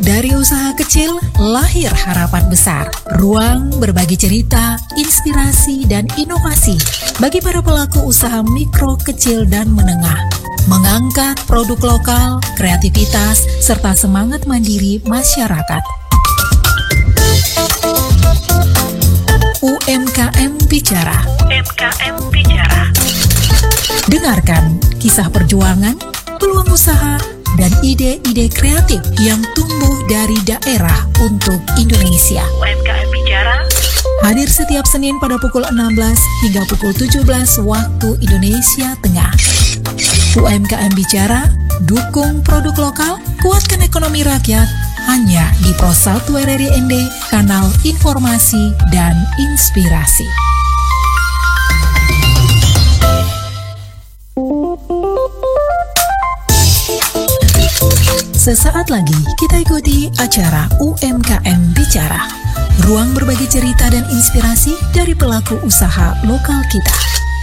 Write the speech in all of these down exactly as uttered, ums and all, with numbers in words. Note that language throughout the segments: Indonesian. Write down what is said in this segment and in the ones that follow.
Dari usaha kecil, lahir harapan besar. Ruang berbagi cerita, inspirasi, dan inovasi bagi para pelaku usaha mikro, kecil, dan menengah. Mengangkat produk lokal, kreativitas, serta semangat mandiri masyarakat. U M K M Bicara. U M K M Bicara. Dengarkan kisah perjuangan, peluang usaha, dan ide-ide kreatif yang tumbuh dari daerah untuk Indonesia. U M K M Bicara hadir setiap Senin pada pukul enam belas hingga pukul tujuh belas waktu Indonesia Tengah. U M K M Bicara, dukung produk lokal, kuatkan ekonomi rakyat, hanya di Pro satu R R I N D, kanal informasi dan inspirasi. Sesaat lagi kita ikuti acara U M K M Bicara, ruang berbagi cerita dan inspirasi dari pelaku usaha lokal kita.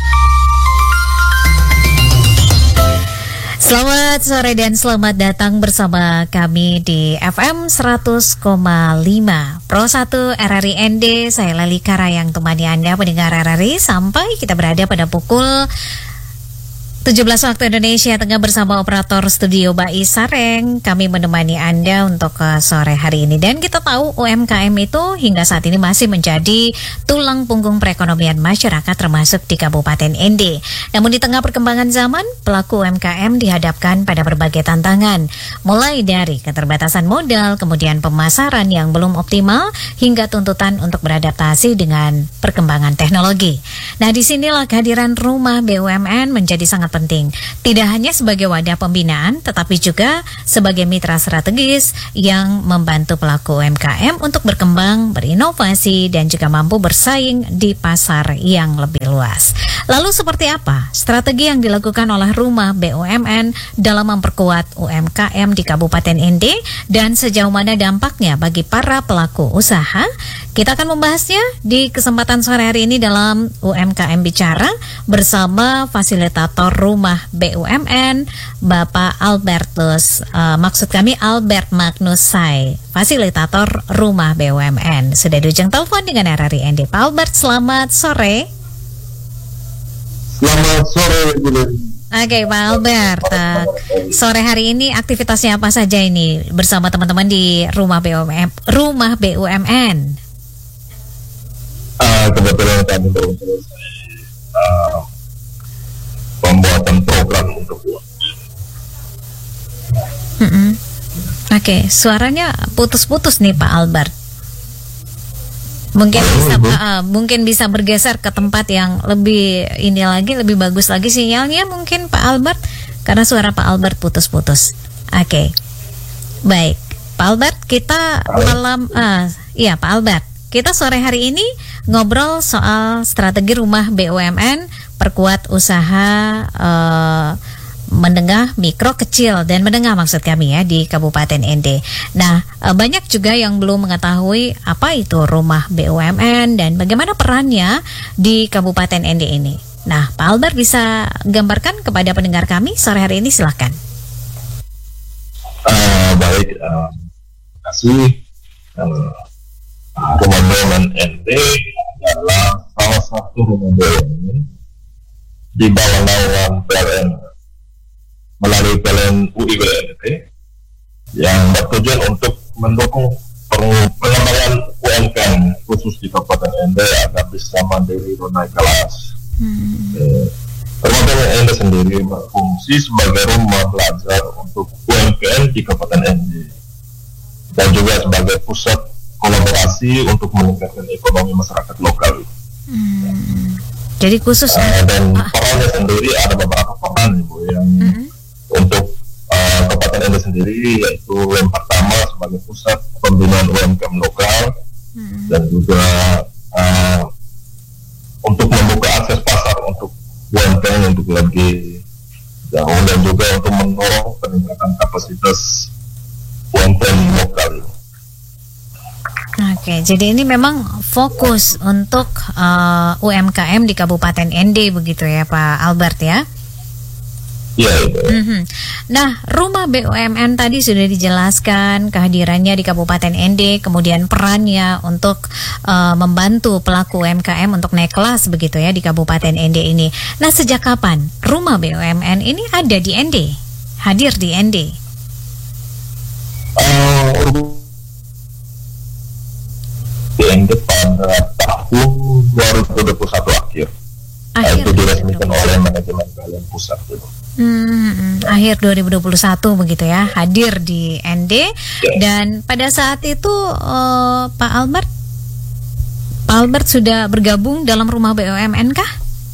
Selamat sore dan selamat datang bersama kami di F M seratus koma lima Pro satu R R I N D. Saya Lali Kara yang temani Anda pendengar R R I sampai kita berada pada pukul tujuh belas waktu Indonesia Tengah bersama operator studio Bai Sareng. Kami menemani Anda untuk uh, sore hari ini. Dan kita tahu U M K M itu hingga saat ini masih menjadi tulang punggung perekonomian masyarakat termasuk di Kabupaten N D. Namun di tengah perkembangan zaman, pelaku U M K M dihadapkan pada berbagai tantangan. Mulai dari keterbatasan modal, kemudian pemasaran yang belum optimal, hingga tuntutan untuk beradaptasi dengan perkembangan teknologi. Nah, disinilah kehadiran rumah B U M N menjadi sangat penting, tidak hanya sebagai wadah pembinaan, tetapi juga sebagai mitra strategis yang membantu pelaku U M K M untuk berkembang, berinovasi, dan juga mampu bersaing di pasar yang lebih luas. Lalu seperti apa strategi yang dilakukan oleh rumah B U M N dalam memperkuat U M K M di Kabupaten N D, dan sejauh mana dampaknya bagi para pelaku usaha? Kita akan membahasnya di kesempatan sore hari ini dalam U M K M Bicara bersama fasilitator rumah B U M N, Bapak Albertus, uh, maksud kami Albert Magnus Sai, fasilitator rumah B U M N. Sudah di ujung telepon dengan R R I N D. Pak Albert, selamat sore. Selamat sore, Bu. Oke, okay, Pak Albert, uh, sore hari ini aktivitasnya apa saja ini bersama teman-teman di rumah B U M N? Rumah B U M N. Uh, kebetulan kami baru selesai uh, pembuatan program untuk U M K M. Mm-hmm. Oke, okay, suaranya putus-putus nih Pak Albert. Mungkin bisa uh, mungkin bisa bergeser ke tempat yang lebih ini lagi, lebih bagus lagi sinyalnya mungkin Pak Albert, karena suara Pak Albert putus-putus. Oke, okay. Baik Pak Albert, kita malam uh, iya Pak Albert, kita sore hari ini ngobrol soal strategi rumah B U M N perkuat usaha uh, menengah, mikro, kecil, dan menengah maksud kami ya di Kabupaten N D. Nah, uh, banyak juga yang belum mengetahui apa itu rumah B U M N dan bagaimana perannya di Kabupaten N D ini. Nah, Pak Albert bisa gambarkan kepada pendengar kami sore hari ini, silakan. Uh, baik, uh, terima kasih. Uh, Rumah B U M N N D adalah salah satu rumah B U M N di bawah naungan P L N melalui P L N U I B N T yang bertujuan untuk mendukung pengembangan U M K M khusus di Kabupaten N D agar bisa mandiri dan naik kelas. Hmm. Eh, rumah B U M N N D sendiri berfungsi sebagai rumah belajar untuk U M K M di Kabupaten N D dan juga sebagai pusat kolaborasi untuk meningkatkan ekonomi masyarakat lokal. Hmm. Jadi khusus uh, dan perannya sendiri ada beberapa peran Ibu yang hmm. untuk uh, Kabupaten N D sendiri, yaitu yang pertama sebagai pusat pembinaan U M K M lokal hmm. dan juga uh, untuk membuka akses pasar untuk U M K M untuk lebih jauh dan juga untuk mendorong peningkatan kapasitas U M K M lokal. Oke, jadi ini memang fokus untuk uh, U M K M di Kabupaten N D begitu ya Pak Albert ya? Iya, itu. Mhm. Nah, rumah B U M N tadi sudah dijelaskan kehadirannya di Kabupaten N D, kemudian perannya untuk uh, membantu pelaku U M K M untuk naik kelas begitu ya di Kabupaten N D ini. Nah, sejak kapan rumah B U M N ini ada di N D? Hadir di N D? Uh, di N D pada tahun dua ribu dua puluh satu akhir. Akhir itu diresmikan oleh manajemen kalian pusat gitu. Hmm, akhir dua ribu dua puluh satu begitu ya, hadir di N D. Yeah. Dan pada saat itu uh, Pak Albert Pak Albert sudah bergabung dalam rumah B U M N kah?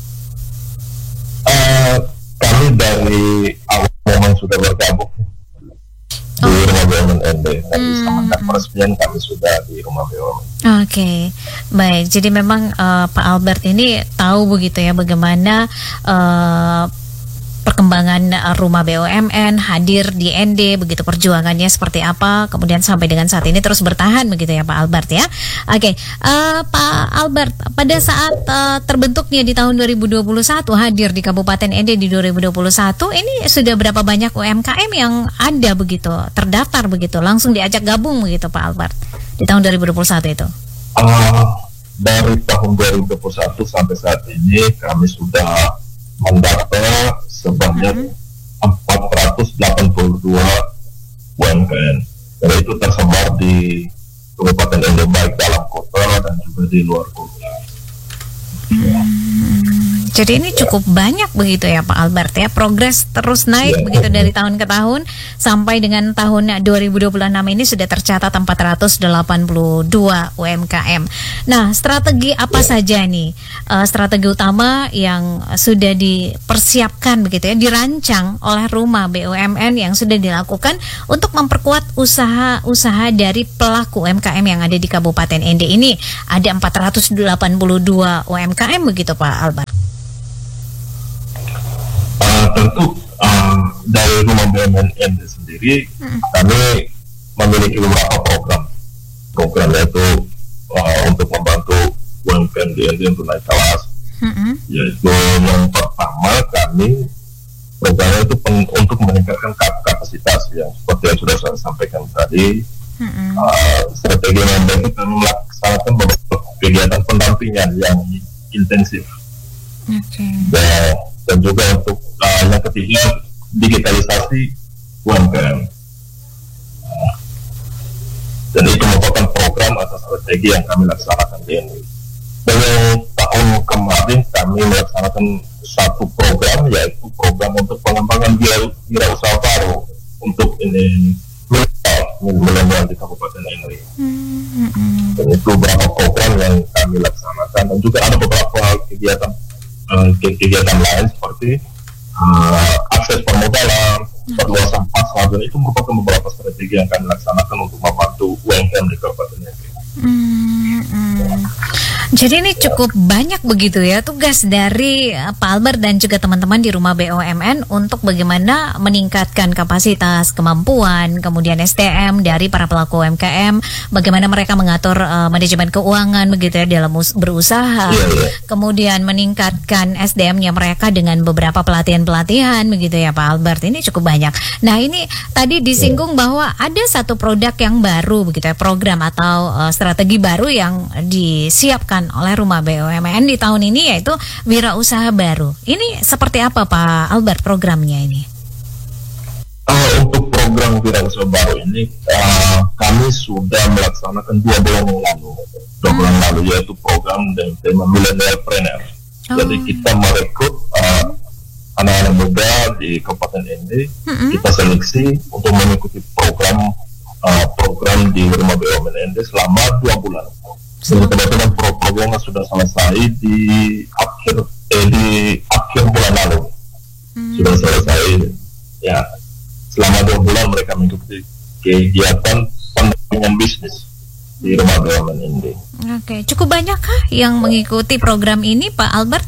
Uh, kami dari awal memang sudah bergabung oh. di rumah B U M N N D. Dari hmm. semenjak peresmian kami sudah di rumah B U M N. Oke, okay. Baik. Jadi memang uh, Pak Albert ini tahu begitu ya bagaimana uh, perkembangan rumah B U M N hadir di N D, begitu perjuangannya seperti apa, kemudian sampai dengan saat ini terus bertahan begitu ya Pak Albert ya. Oke, okay. uh, Pak Albert, pada saat uh, terbentuknya di tahun dua ribu dua puluh satu hadir di Kabupaten N D di dua ribu dua puluh satu, ini sudah berapa banyak U M K M yang ada begitu, terdaftar begitu, langsung diajak gabung begitu Pak Albert di tahun dua ribu dua puluh satu itu? Uh, dari tahun dua ribu dua puluh satu sampai saat ini kami sudah mendata sebanyak empat ratus delapan puluh dua U M K M. Dan itu tersebar di Kabupaten N D baik dalam kota dan juga di luar kota. Hmm, jadi ini cukup banyak begitu ya Pak Albert ya, progres terus naik ya, begitu dari tahun ke tahun sampai dengan tahun dua ribu dua puluh enam ini sudah tercatat empat ratus delapan puluh dua U M K M. Nah, strategi apa ya. saja nih uh, strategi utama yang sudah dipersiapkan begitu ya, dirancang oleh rumah B U M N yang sudah dilakukan untuk memperkuat usaha-usaha dari pelaku U M K M yang ada di Kabupaten N D ini? Ada empat ratus delapan puluh dua U M K M begitu Pak Albert. Uh, tentu uh, dari rumah B U M N N D sendiri hmm. kami memiliki beberapa program program yaitu uh, untuk membantu U M K M di N D untuk naik kelas. hmm. Yaitu yang pertama kami programnya itu pen, untuk meningkatkan kapasitas yang seperti yang sudah saya sampaikan tadi. hmm. uh, strategi yang baik itu kami melaksanakan beberapa kegiatan pendampingan yang intensif. Okay. Dan, dan juga untuk uh, yang ketiga digitalisasi U M K M. Uh, dan itu merupakan program atau strategi yang kami laksanakan di N D. Dan yang tahun kemarin kami melaksanakan satu program, yaitu program untuk pengembangan wirausaha baru untuk ini milenial di Kabupaten N D. Mm-hmm. Dan itu beberapa program yang kami laksanakan, dan juga ada beberapa kegiatan uh, kegiatan lain seperti uh, akses permodalan, perluasan pasar, dan itu merupakan beberapa strategi yang kami laksanakan untuk membantu U M K M di Kabupaten N D. Mm-hmm. Jadi ini cukup banyak begitu ya tugas dari uh, Pak Albert dan juga teman-teman di rumah B U M N untuk bagaimana meningkatkan kapasitas, kemampuan, kemudian S D M dari para pelaku U M K M, bagaimana mereka mengatur uh, manajemen keuangan begitu ya dalam us- berusaha, yeah, yeah. kemudian meningkatkan S D M-nya mereka dengan beberapa pelatihan-pelatihan begitu ya Pak Albert. Ini cukup banyak. Nah, ini tadi disinggung bahwa ada satu produk yang baru begitu ya, program atau uh, strategi baru yang disiapkan oleh rumah B U M N di tahun ini, yaitu wirausaha baru. Ini seperti apa Pak Albert programnya ini? Uh, untuk program wirausaha baru ini uh, kami sudah melaksanakan dua bulan lalu, dua hmm. bulan lalu yaitu program dengan tema Millennialpreneur. Oh. Jadi kita merekrut uh, anak-anak muda di Kabupaten N D, hmm. kita seleksi untuk mengikuti program uh, program di rumah B U M N N D selama dua bulan. Jadi kebetulan programnya sudah selesai di akhir eh, di akhir bulan lalu. hmm. Sudah selesai ya. Selama dua bulan mereka mengikuti kegiatan pendampingan bisnis di rumah B U M N N D. Oke, cukup banyakkah yang mengikuti program ini Pak Albert?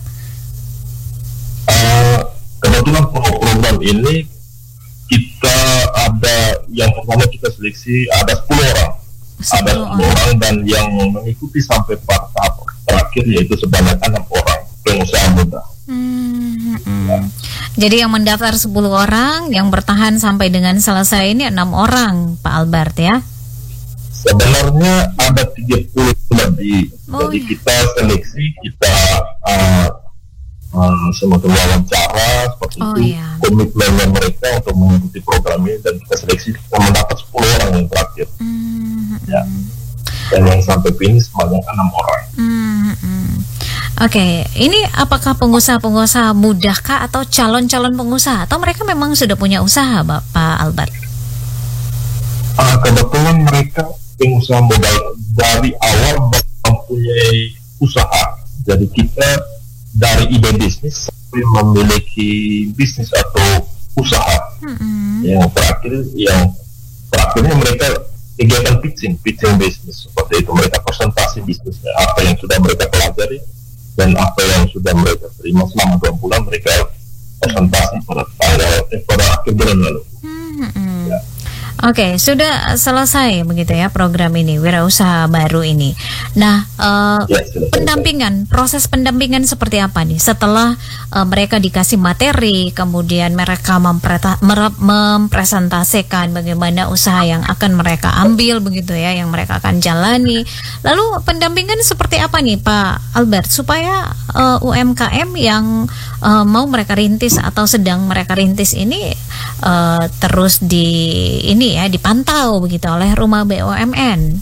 Uh, kebetulan program ini kita ada yang pertama kita seleksi ada sepuluh orang. Ada sepuluh orang dan yang mengikuti sampai pada tahap terakhir yaitu sebanyak enam orang pengusaha muda. Hmm, hmm. Ya. Jadi yang mendaftar sepuluh orang, yang bertahan sampai dengan selesai ini enam orang, Pak Albert ya? Sebenarnya ada tiga puluh lebih. Oh, Jadi iya. kita seleksi, kita uh, uh, semacam wawancara seperti Oh, itu, iya. komitmennya mereka untuk mengikuti program ini, dan kita seleksi, kita mendapat sepuluh orang yang terakhir. Hmm, Ya. Dan yang sampai finish sebanyak enam orang. hmm, hmm. Oke, ini apakah pengusaha-pengusaha mudahkah atau calon-calon pengusaha, atau mereka memang sudah punya usaha, Bapak Albert? Uh, kebetulan mereka pengusaha modal dari awal mempunyai usaha. Jadi kita dari ide bisnis sampai memiliki bisnis atau usaha. Hmm, Yang terakhir, yang terakhirnya mereka kegiatan pitching, pitching bisnis seperti itu. Mereka presentasi bisnisnya, apa yang sudah mereka pelajari dan apa yang sudah mereka terima selama dua bulan, mereka presentasi pada tanggal eh, pada akhir bulan lalu. hmm, hmm. Ya. Oke, sudah selesai begitu ya program ini, wirausaha baru ini. Nah, eh, Ya, sudah selesai. pendampingan, proses pendampingan seperti apa nih? Setelah eh, mereka dikasih materi, kemudian mereka mempreta- mere- mempresentasikan bagaimana usaha yang akan mereka ambil begitu ya, yang mereka akan jalani. Lalu pendampingan seperti apa nih, Pak Albert, supaya eh, U M K M yang eh, mau mereka rintis atau sedang mereka rintis ini eh, terus di ini ya dipantau begitu oleh Rumah B U M N.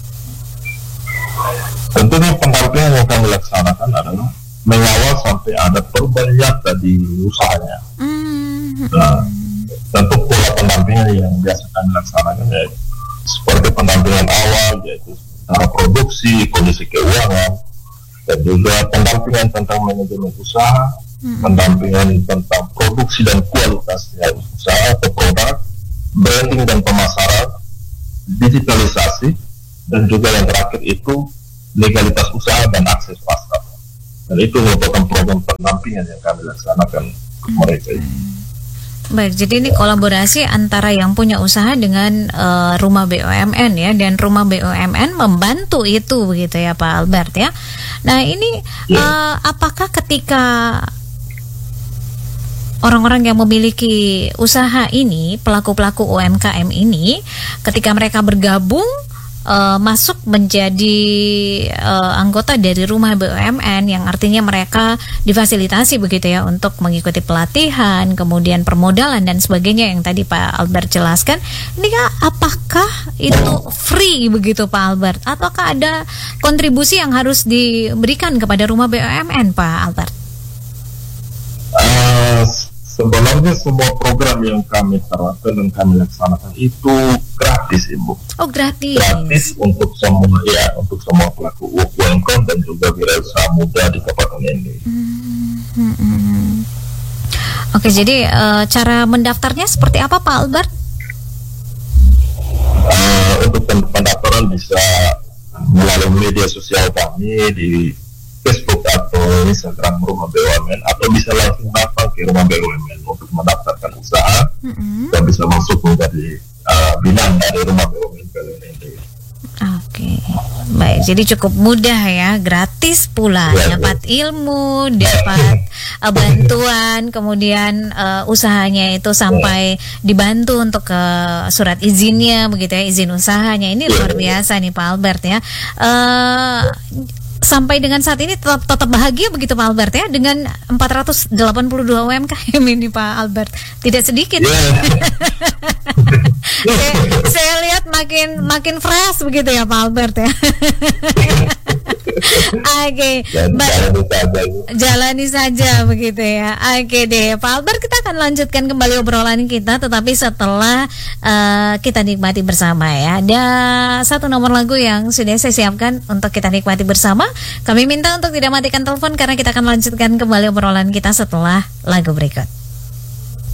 Tentunya pendampingan yang kami laksanakan adalah mengawal sampai ada perubahan nyata di usahanya. Hmm. Nah, tentu pola pendampingan yang biasa kami laksanakan ya seperti pendampingan awal, yaitu cara produksi, kondisi keuangan, dan juga pendampingan tentang manajemen usaha, pendampingan tentang produksi dan kualitasnya usaha atau produk, branding dan pemasaran, digitalisasi, dan juga yang terakhir itu legalitas usaha dan akses pasar. Dan itu merupakan program pendampingan yang kami laksanakan untuk mereka ini. Baik, jadi ini kolaborasi antara yang punya usaha dengan eh, Rumah B U M N ya, dan Rumah B U M N membantu itu begitu ya Pak Albert ya. Nah ini Ya. eh, apakah ketika orang-orang yang memiliki usaha ini, pelaku-pelaku U M K M ini, ketika mereka bergabung uh, masuk menjadi uh, anggota dari Rumah B U M N, yang artinya mereka difasilitasi begitu ya untuk mengikuti pelatihan, kemudian permodalan dan sebagainya yang tadi Pak Albert jelaskan. Ini kan apakah itu free begitu Pak Albert, ataukah ada kontribusi yang harus diberikan kepada Rumah B U M N Pak Albert? Uh, sebenarnya semua program yang kami terapkan dan kami laksanakan itu gratis, Ibu. Oh, gratis. Gratis untuk semua ya, untuk semua pelaku U M K M dan juga wirausaha muda di Kabupaten N D. Hmm, hmm, hmm. Oke, jadi uh, cara mendaftarnya seperti apa Pak Albert? Uh, untuk pendaftaran bisa melalui media sosial kami di Facebook atau Instagram Rumah B U M N, atau bisa langsung datang ke Rumah B U M N untuk mendaftarkan usaha Mm-hmm. dan bisa masuk menjadi uh, binaan dari Rumah B U M N P L N N D. Oke, baik. Jadi cukup mudah ya, gratis pula, Ya, dapat ilmu, dapat uh, bantuan, kemudian uh, usahanya itu sampai dibantu untuk ke surat izinnya begitu ya, izin usahanya. Ini luar biasa nih Pak Albert ya. Uh, Sampai dengan saat ini tetap tetap bahagia begitu Pak Albert ya, dengan empat ratus delapan puluh dua U M K M ini Pak Albert. Tidak sedikit. Yeah. saya, saya lihat makin makin fresh begitu ya Pak Albert ya. Oke, Dan baik. jalani saja, Ibu. Jalani saja begitu ya. Oke deh, Pak Albert, kita akan lanjutkan kembali obrolan kita, tetapi setelah uh, kita nikmati bersama ya. Ada satu nomor lagu yang sudah saya siapkan untuk kita nikmati bersama. Kami minta untuk tidak matikan telepon karena kita akan lanjutkan kembali obrolan kita setelah lagu berikut.